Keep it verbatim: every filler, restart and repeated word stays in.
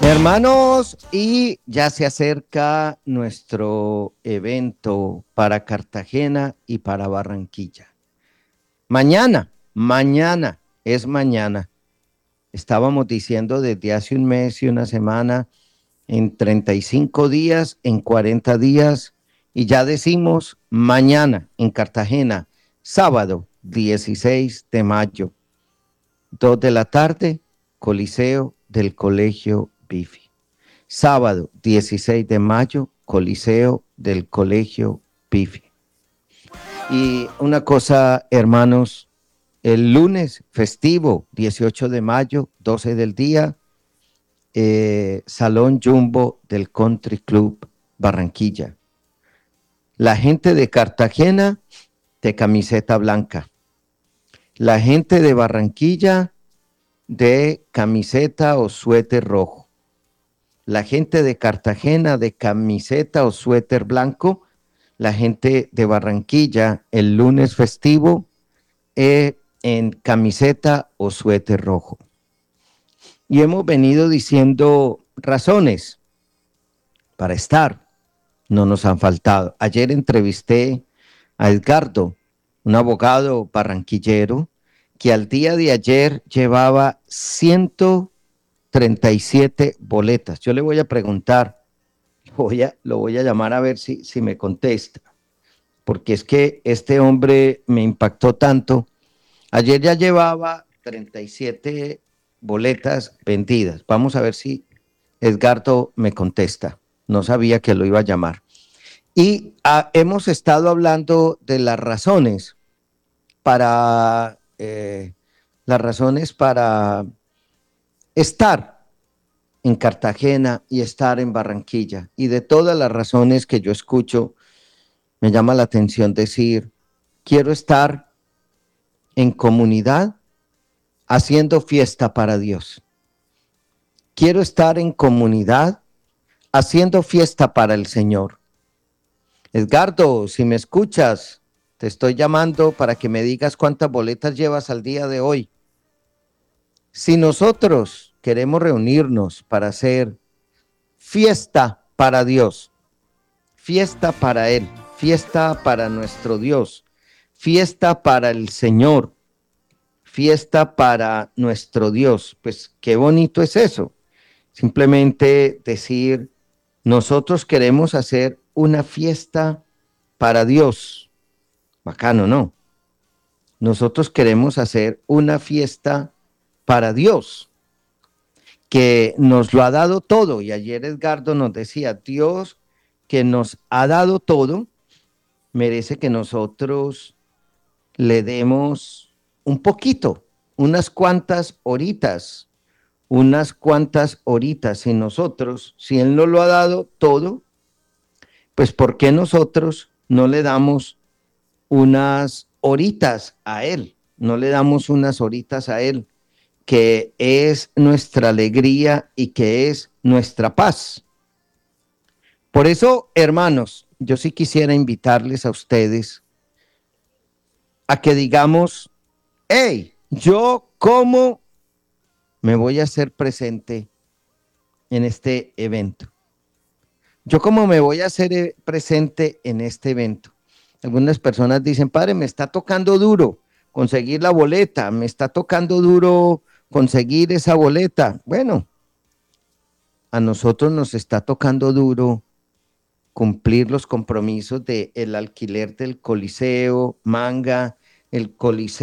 Hermanos, y ya se acerca nuestro evento para Cartagena y para Barranquilla. Mañana, mañana, es mañana. Estábamos diciendo desde hace un mes y una semana, en treinta y cinco días, en cuarenta días, y ya decimos mañana en Cartagena, sábado dieciséis de mayo, dos de la tarde, Coliseo del Colegio Bifi. Sábado dieciséis de mayo, Coliseo del Colegio Bifi. Y una cosa, hermanos, el lunes festivo, dieciocho de mayo, doce del día, eh, Salón Jumbo del Country Club Barranquilla. La gente de Cartagena de camiseta blanca. La gente de Barranquilla de camiseta o suéter rojo. La gente de Cartagena de camiseta o suéter blanco. La gente de Barranquilla el lunes festivo eh, en camiseta o suéter rojo. Y hemos venido diciendo razones para estar. No nos han faltado. Ayer entrevisté a Edgardo, un abogado barranquillero, que al día de ayer llevaba ciento treinta y siete boletas. Yo le voy a preguntar, voy a, lo voy a llamar a ver si, si me contesta, porque es que este hombre me impactó tanto. Ayer ya llevaba treinta y siete boletas vendidas. Vamos a ver si Edgardo me contesta. No sabía que lo iba a llamar. Y ah, hemos estado hablando de las razones para eh, las razones para estar en Cartagena y estar en Barranquilla. Y de todas las razones que yo escucho, me llama la atención decir, quiero estar en comunidad haciendo fiesta para Dios. Quiero estar en comunidad haciendo fiesta para el Señor. Edgardo, si me escuchas, te estoy llamando para que me digas cuántas boletas llevas al día de hoy. Si nosotros queremos reunirnos para hacer fiesta para Dios, fiesta para Él, fiesta para nuestro Dios, fiesta para el Señor, fiesta para nuestro Dios, pues qué bonito es eso. Simplemente decir, nosotros queremos hacer una fiesta para Dios. Bacano, ¿no? Nosotros queremos hacer una fiesta para Dios, que nos lo ha dado todo. Y ayer Edgardo nos decía, Dios que nos ha dado todo, merece que nosotros le demos un poquito, unas cuantas horitas, unas cuantas horitas. Y nosotros, si Él nos lo ha dado todo, pues ¿por qué nosotros no le damos unas horitas a Él? No le damos unas horitas a Él, que es nuestra alegría y que es nuestra paz. Por eso, hermanos, yo sí quisiera invitarles a ustedes a que digamos, hey, yo cómo me voy a hacer presente en este evento. Yo cómo me voy a hacer presente en este evento. Algunas personas dicen, padre, me está tocando duro conseguir la boleta, me está tocando duro conseguir esa boleta. Bueno, a nosotros nos está tocando duro cumplir los compromisos del alquiler del Coliseo, Manga, el Coliseo.